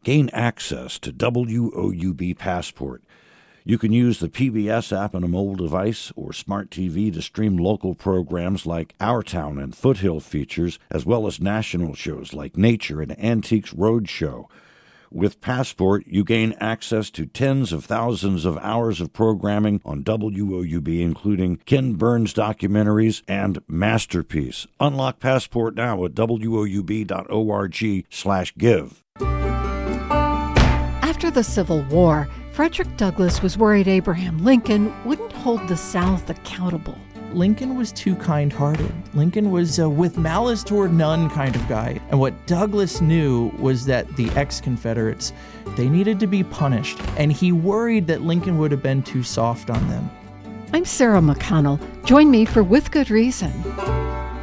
Gain access to WOUB Passport. You can use the PBS app on a mobile device or smart TV to stream local programs like Our Town and Foothill Features, as well as national shows like Nature and Antiques Roadshow. With Passport, you gain access to tens of thousands of hours of programming on WOUB, including Ken Burns documentaries and Masterpiece. Unlock Passport now at woub.org/give. After the Civil War, Frederick Douglass was worried Abraham Lincoln wouldn't hold the South accountable. Lincoln was too kind-hearted. Lincoln was a with malice toward none kind of guy. And what Douglass knew was that the ex-Confederates, they needed to be punished. And he worried that Lincoln would have been too soft on them. I'm Sarah McConnell. Join me for With Good Reason.